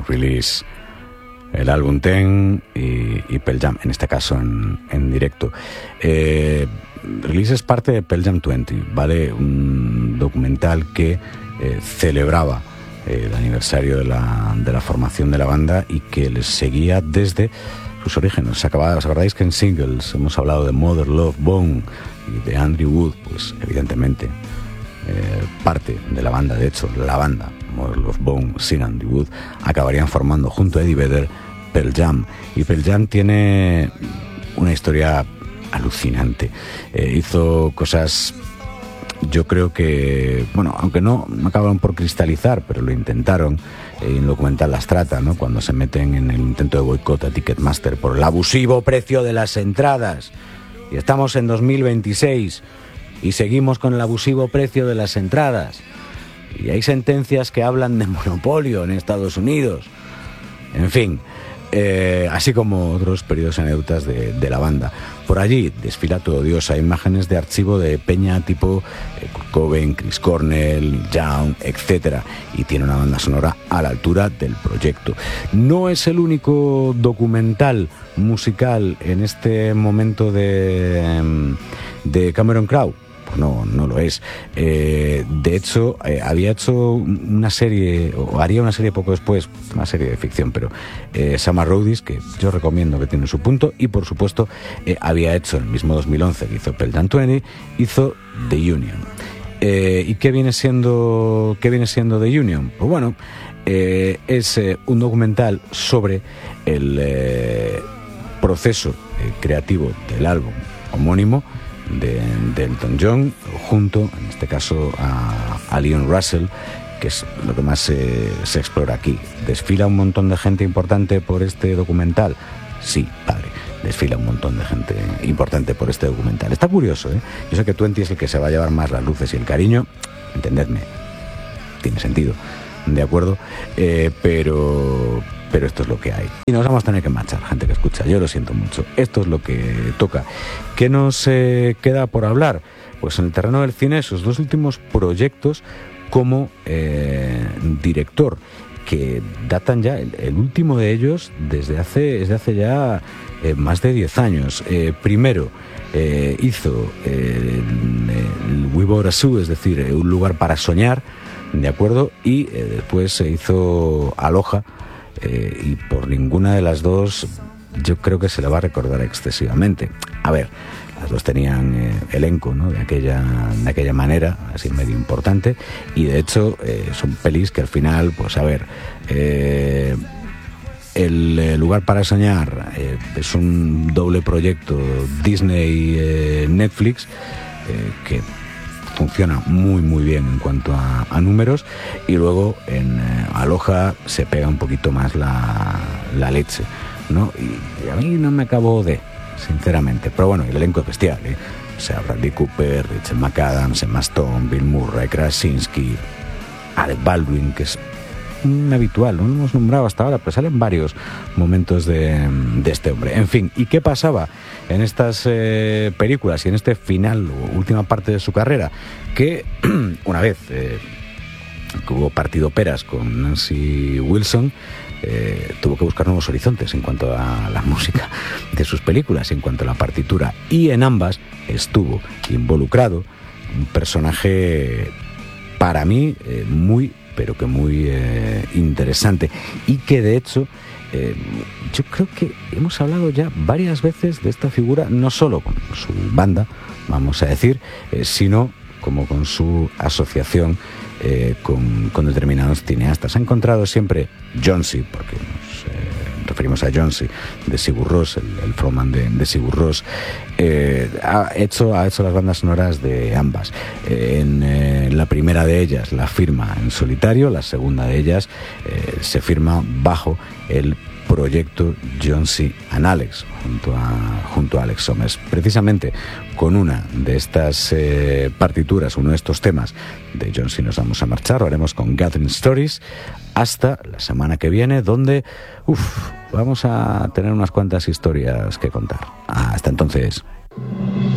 Release, el álbum Ten y Pearl Jam, en este caso en directo. Release es parte de Pearl Jam 20, ¿vale? Un documental que celebraba el aniversario de la formación de la banda y que les seguía desde sus orígenes. ¿Os acordáis que en singles hemos hablado de Mother Love Bone y de Andrew Wood? Pues evidentemente parte de la banda, de hecho la banda Mother Love Bone sin Andrew Wood acabarían formando junto a Eddie Vedder Pearl Jam. Y Pearl Jam tiene una historia alucinante. Hizo cosas, yo creo que, bueno, aunque no acabaron por cristalizar, pero lo intentaron. En el documental las trata, ¿no? Cuando se meten en el intento de boicot a Ticketmaster por el abusivo precio de las entradas. Y estamos en 2026 y seguimos con el abusivo precio de las entradas. Y hay sentencias que hablan de monopolio en Estados Unidos. En fin, así como otros periodos anécdotas de la banda. Por allí desfila todo Dios. Hay imágenes de archivo de peña tipo Kurt Cobain, Chris Cornell, Neil Young, etc. Y tiene una banda sonora a la altura del proyecto. No es el único documental musical en este momento de Cameron Crowe. Pues no lo es. De hecho, había hecho una serie, o haría una serie poco después, una serie de ficción, pero Summer Roadies, que yo recomiendo, que tiene su punto, y por supuesto había hecho en el mismo 2011 que hizo Pearl Jam 20, hizo The Union. ¿Y qué viene siendo The Union? Pues bueno, es un documental sobre el proceso creativo del álbum homónimo de Elton John, junto, en este caso, a Leon Russell, que es lo que más se explora aquí. ¿Desfila un montón de gente importante por este documental? Sí, padre, desfila un montón de gente importante por este documental. Está curioso, ¿eh? Yo sé que Twenty es el que se va a llevar más las luces y el cariño, entendedme, tiene sentido, ¿de acuerdo? Pero esto es lo que hay. Y nos vamos a tener que marchar, gente que escucha. Yo lo siento mucho. Esto es lo que toca. ¿Qué nos queda por hablar? Pues en el terreno del cine, sus dos últimos proyectos como director, que datan ya, el último de ellos, desde hace ya más de 10 años. Primero hizo el We Bought a Zoo, es decir, Un lugar para soñar, ¿de acuerdo? Y después se hizo Aloha. Y por ninguna de las dos yo creo que se le va a recordar excesivamente. A ver, las dos tenían elenco, ¿no? de aquella manera, así medio importante, y de hecho son pelis que al final, pues a ver, el lugar para soñar es un doble proyecto Disney-Netflix que funciona muy muy bien en cuanto a números, y luego en Aloha se pega un poquito más la leche, ¿no? Y a mí no me acabó sinceramente, pero bueno, el elenco es bestial, ¿eh? O sea, Bradley Cooper, Rachel McAdams, Emma Stone, Bill Murray, Krasinski, Alec Baldwin, que es un habitual, no lo hemos nombrado hasta ahora, pero salen varios momentos de este hombre. En fin, ¿y qué pasaba en estas películas y en este final o última parte de su carrera? Que una vez que hubo partido peras con Nancy Wilson, tuvo que buscar nuevos horizontes en cuanto a la música de sus películas, en cuanto a la partitura, y en ambas estuvo involucrado un personaje para mí muy pero que muy interesante, y que de hecho yo creo que hemos hablado ya varias veces de esta figura, no solo con su banda, vamos a decir, sino como con su asociación con determinados cineastas. Ha encontrado siempre Johnsy, porque nos referimos a Johnsy de Sigur Rós, el frontman de Sigur Rós. Ha hecho las bandas sonoras de ambas. En la primera de ellas la firma en solitario, la segunda de ellas se firma bajo el proyecto Johnsy and Alex, junto a Alex Somers. Precisamente con una de estas partituras, uno de estos temas de Johnsy nos vamos a marchar. Lo haremos con Gathering Stories hasta la semana que viene, donde vamos a tener unas cuantas historias que contar. Hasta entonces.